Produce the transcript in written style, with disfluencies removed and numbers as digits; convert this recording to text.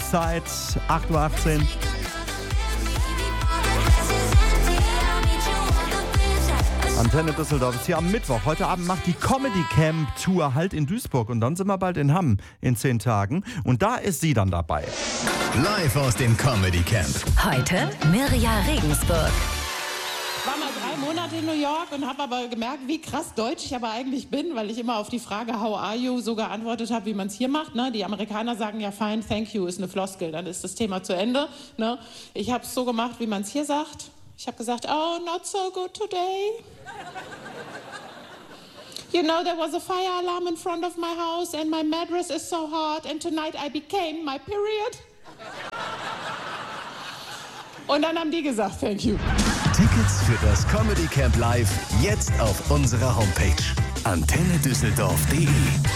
Zeit, 8:18 Uhr. Antenne Düsseldorf ist hier am Mittwoch. Heute Abend macht die Comedy Camp Tour Halt in Duisburg und dann sind wir bald in Hamm in 10 Tagen und da ist sie dann dabei. Live aus dem Comedy Camp. Heute Mirja Regensburg. Ich war mal 3 Monate in New York und habe aber gemerkt, wie krass deutsch ich aber eigentlich bin, weil ich immer auf die Frage How are you so geantwortet habe, wie man es hier macht. Ne? Die Amerikaner sagen ja fine, thank you, ist eine Floskel, dann ist das Thema zu Ende. Ne? Ich habe es so gemacht, wie man es hier sagt. Ich habe gesagt, oh, not so good today. You know, there was a fire alarm in front of my house and my mattress is so hot and tonight I became my period. Und dann haben die gesagt, thank you. Tickets für das Comedy Camp Live jetzt auf unserer Homepage antennedüsseldorf.de.